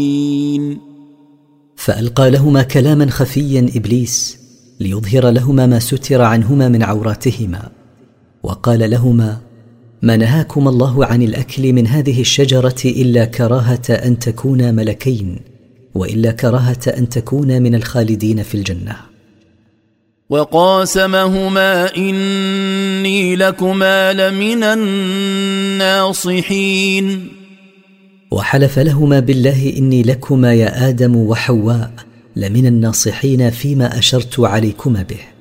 فألقى لهما كلاما خفيا إبليس ليظهر لهما ما ستر عنهما من عوراتهما، وقال لهما: ما نهاكم الله عن الأكل من هذه الشجرة إلا كراهة أن تكونا ملكين، وإلا كراهة أن تكونا من الخالدين في الجنة. وقاسمهما إني لكما لمن الناصحين. وحلف لهما بالله: إني لكما يا آدم وحواء لمن الناصحين فيما أشرت عليكما به.